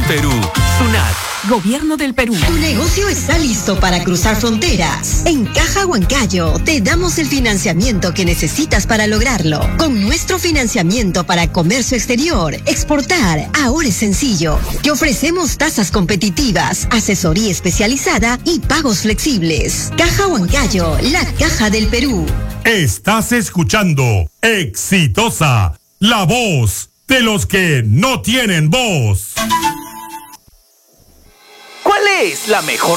Perú. SUNAT, Gobierno del Perú. Tu negocio está listo para cruzar fronteras. En Caja Huancayo te damos el financiamiento que necesitas para lograrlo. Con nuestro financiamiento para comercio exterior, exportar, ahora es sencillo. Te ofrecemos tasas competitivas, asesoría especializada y pagos flexibles. Caja Huancayo, la caja del Perú. Estás escuchando Exitosa, la voz de los que no tienen voz. ¿Cuál es la mejor